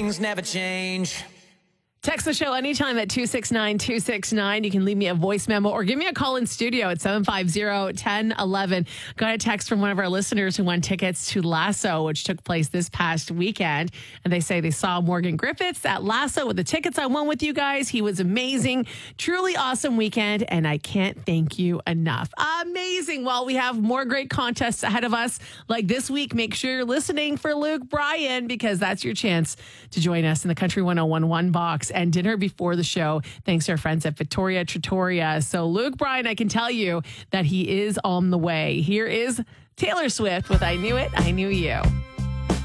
things never change. Text the show anytime at 269-269. You can leave me a voice memo or give me a call in studio at 750-1011. Got a text from one of our listeners who won tickets to Lasso, which took place this past weekend. And they say they saw Morgan Griffiths at Lasso with the tickets I won with you guys. He was amazing. Truly awesome weekend. And I can't thank you enough. Amazing. Well, we have more great contests ahead of us. Like this week, make sure you're listening for Luke Bryan, because that's your chance to join us in the Country 101 box and dinner before the show, thanks to our friends at Vittoria Trattoria. So Luke Bryan, I can tell you that he is on the way. Here is Taylor Swift with I Knew It, I Knew You.